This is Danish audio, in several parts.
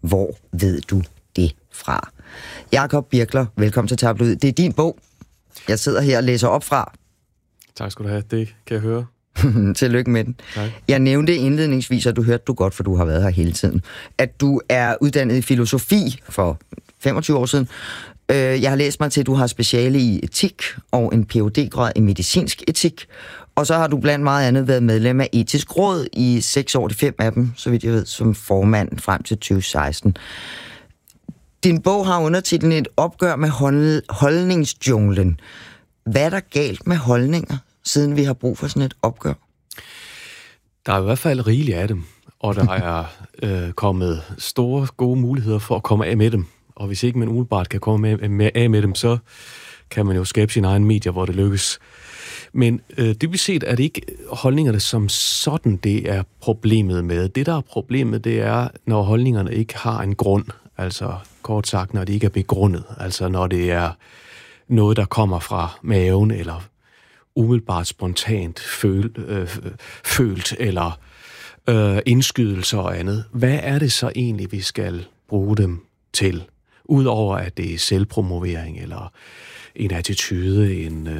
Hvor ved du det fra? Jakob Birkler, velkommen til Tabloid. Det er din bog. Jeg sidder her og læser op fra. Tak skal du have. Det kan jeg høre. Tillykke med den. Tak. Jeg nævnte indledningsvis, og du hørte du godt, for du har været her hele tiden, at du er uddannet i filosofi for 25 år siden. Jeg har læst mig til, at du har speciale i etik og en Ph.D.-grad i medicinsk etik. Og så har du blandt meget andet været medlem af Etisk Råd i 6 år, de 5 af dem, så vidt jeg ved, som formand frem til 2016. Din bog har undertitlen Et opgør med holdningsjunglen. Hvad er der galt med holdninger, siden vi har brug for sådan et opgør? Der er i hvert fald rigeligt af dem, og der er kommet store, gode muligheder for at komme af med dem. Og hvis ikke man umiddelbart kan komme af med dem, så kan man jo skabe sine egne medier, hvor det lykkes. Men dybest set er det ikke holdningerne som sådan, det er problemet med. Det, der er problemet, det er, når holdningerne ikke har en grund. Altså kort sagt, når det ikke er begrundet. Altså når det er noget, der kommer fra maven, eller umiddelbart spontant følt, eller indskydelser og andet. Hvad er det så egentlig, vi skal bruge dem til? Udover at det er selvpromovering, eller en attitude,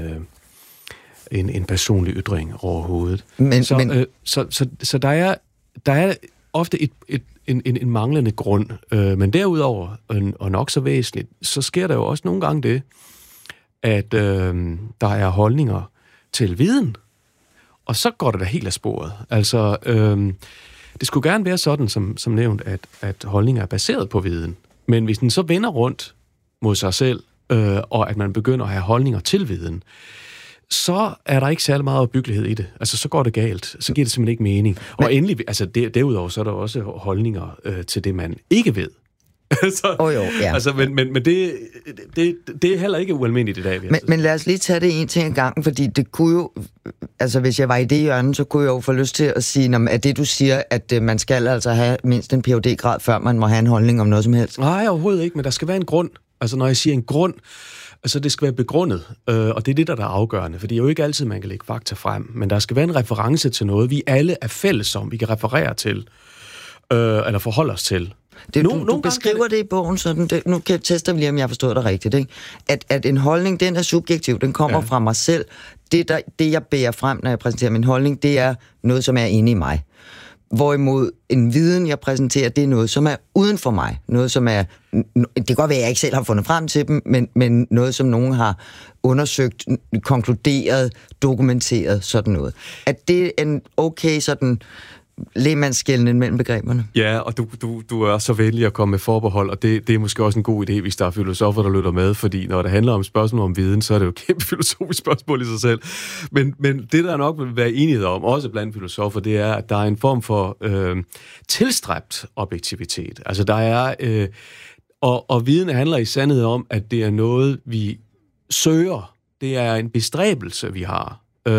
en personlig ytring overhovedet. Så der er ofte en manglende grund. Men derudover, og nok så væsentligt, så sker der jo også nogle gange det, at der er holdninger til viden, og så går det da helt af sporet. Altså, det skulle gerne være sådan, som nævnt, at holdninger er baseret på viden. Men hvis den så vender rundt mod sig selv, og at man begynder at have holdninger til viden, så er der ikke særlig meget opbyggelighed i det. Altså, så går det galt. Så giver det simpelthen ikke mening. Og endelig, altså derudover, så er der også holdninger til det, man ikke ved. Altså, men det er heller ikke ualmindeligt i dag. Men lad os lige tage det en ting ad gangen, fordi det kunne jo, altså hvis jeg var i det hjørne, så kunne jeg jo få lyst til at sige, at det du siger, at man skal altså have mindst en Ph.D.-grad, før man må have en holdning om noget som helst. Nej, overhovedet ikke, men der skal være en grund. Altså når jeg siger en grund, altså det skal være begrundet, og det er det, der er afgørende, for det er jo ikke altid, man kan lægge fakta frem, men der skal være en reference til noget, vi alle er fælles om, vi kan referere til, eller forholde os til. Du beskriver det i bogen sådan, nu kan jeg teste lige, om jeg forstår det rigtigt, ikke? At en holdning, den er subjektiv, den kommer fra mig selv. Det, jeg bærer frem, når jeg præsenterer min holdning, det er noget, som er inde i mig. Hvorimod en viden, jeg præsenterer, det er noget, som er uden for mig. Noget, som er... Det kan godt være, at jeg ikke selv har fundet frem til dem, men noget, som nogen har undersøgt, konkluderet, dokumenteret, sådan noget. At det er en okay sådan lægmandsskelnen mellem begreberne. Ja, og du er så venlig at komme med forbehold, og det er måske også en god idé, hvis der er filosofer, der lytter med, fordi når det handler om spørgsmål om viden, så er det jo et kæmpe filosofisk spørgsmål i sig selv. Men det, der nok vil være enighed om, også blandt filosofer, det er, at der er en form for tilstræbt objektivitet. Altså der er... Og viden handler i sandhed om, at det er noget, vi søger. Det er en bestræbelse, vi har,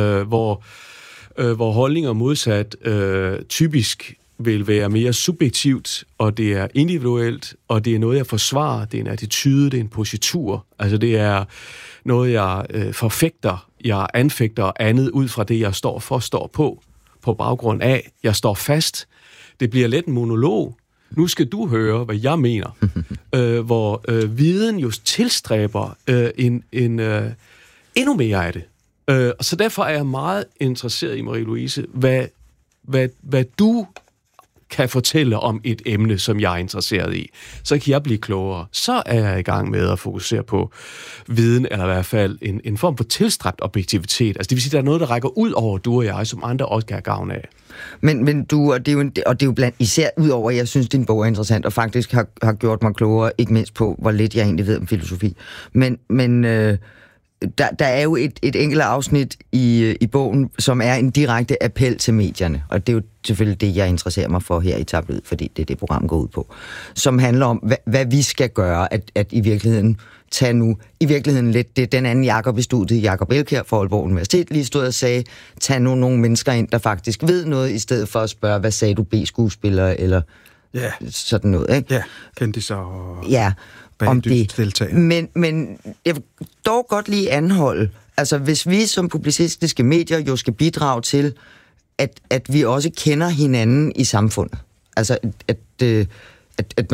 hvor holdninger modsat typisk vil være mere subjektivt, og det er individuelt, og det er noget, jeg forsvarer, det er en attitude, det er en positur. Altså det er noget, jeg forfægter, jeg anfægter andet ud fra det, jeg står på baggrund af. Jeg står fast. Det bliver let en monolog. Nu skal du høre, hvad jeg mener. Hvor viden jo tilstræber endnu mere af det. Og så derfor er jeg meget interesseret i, Marie-Louise, hvad du kan fortælle om et emne, som jeg er interesseret i. Så kan jeg blive klogere. Så er jeg i gang med at fokusere på viden, eller i hvert fald en form for tilstræbt objektivitet. Altså det vil sige, at der er noget, der rækker ud over du og jeg, som andre også kan have gavn af. Men du, og det er jo blandt, især ud over, jeg synes, din bog er interessant, og faktisk har gjort mig klogere, ikke mindst på, hvor lidt jeg egentlig ved om filosofi. Men der er jo et enkelt afsnit i bogen, som er en direkte appel til medierne, og det er jo selvfølgelig det, jeg interesserer mig for her i Tabloid, fordi det er det, program går ud på, som handler om, hvad vi skal gøre, at i virkeligheden lidt, det er den anden Jakob i studiet, Jakob Elkjær fra Aalborg Universitet, lige stod og sagde, tag nu nogle mennesker ind, der faktisk ved noget, i stedet for at spørge, hvad sagde du, B-skuespiller, eller sådan noget, ikke? Ja, kendiser og... Ja, om det. Men jeg vil dog godt lige anholde, altså hvis vi som publicistiske medier jo skal bidrage til, at vi også kender hinanden i samfundet, altså at